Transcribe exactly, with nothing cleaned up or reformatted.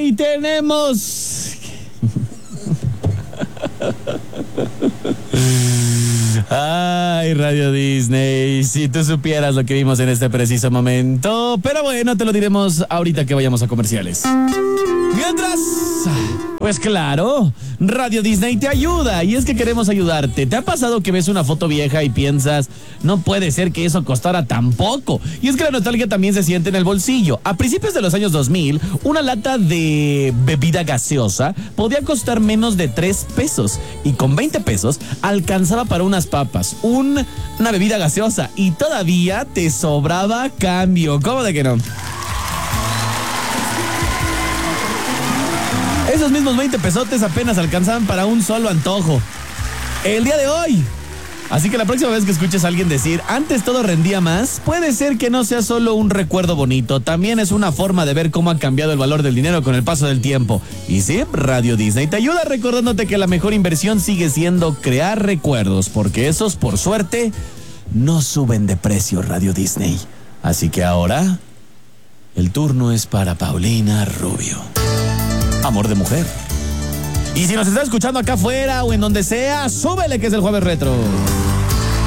hoy tenemos... Ay, Radio Disney, si tú supieras lo que vimos en este preciso momento. Pero bueno, te lo diremos ahorita que vayamos a comerciales. Mientras, pues claro, Radio Disney te ayuda y es que queremos ayudarte. ¿Te ha pasado que ves una foto vieja y piensas, no puede ser que eso costara tan poco? Y es que la nostalgia también se siente en el bolsillo. A principios de los años dos mil, una lata de bebida gaseosa podía costar menos de tres pesos y con veinte pesos alcanzaba para unas papas, un, una bebida gaseosa y todavía te sobraba cambio. ¿Cómo de que no? Esos mismos veinte pesotes apenas alcanzaban para un solo antojo. El día de hoy. Así que la próxima vez que escuches a alguien decir, antes todo rendía más, puede ser que no sea solo un recuerdo bonito, también es una forma de ver cómo ha cambiado el valor del dinero con el paso del tiempo. Y sí, Radio Disney te ayuda recordándote que la mejor inversión sigue siendo crear recuerdos, porque esos, por suerte, no suben de precio, Radio Disney. Así que ahora, el turno es para Paulina Rubio. Amor de mujer. Y si nos estás escuchando acá afuera o en donde sea, súbele que es el Jueves Retro.